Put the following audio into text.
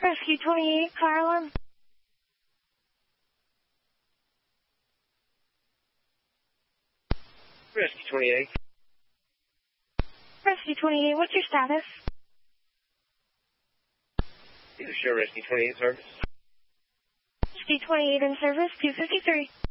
Rescue 28, car alarm. Rescue 28. Rescue 28, what's your status? You can share Rescue 28 service. Rescue 28 in service, 253.